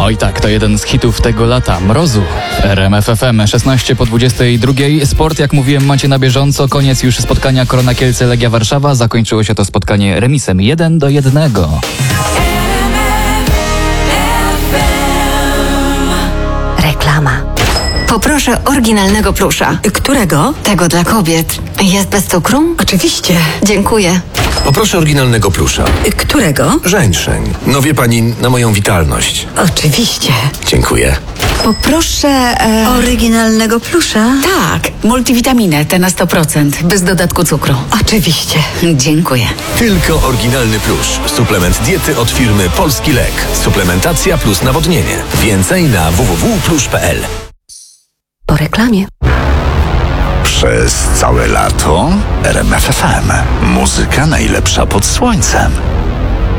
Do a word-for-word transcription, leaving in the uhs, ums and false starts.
Oj tak, to jeden z hitów tego lata, Mrozu. R M F F M, szesnaście po dwudziestej drugiej. Sport, jak mówiłem, macie na bieżąco. Koniec już spotkania Korona Kielce Legia Warszawa. Zakończyło się to spotkanie remisem jeden do jednego. Reklama. Poproszę oryginalnego plusza. Którego? Tego dla kobiet. Jest bez cukru? Oczywiście. Dziękuję. Poproszę oryginalnego plusza. Którego? Żeńszeń. No wie pani, na moją witalność. Oczywiście. Dziękuję. Poproszę e... oryginalnego plusza. Tak, multivitaminę, te na sto procent, bez dodatku cukru. Oczywiście. Dziękuję. Tylko oryginalny plusz. Suplement diety od firmy Polski Lek. Suplementacja plus nawodnienie. Więcej na w w w kropka plusz kropka p l. Po reklamie. Przez całe lato R M F F M. Muzyka najlepsza pod słońcem.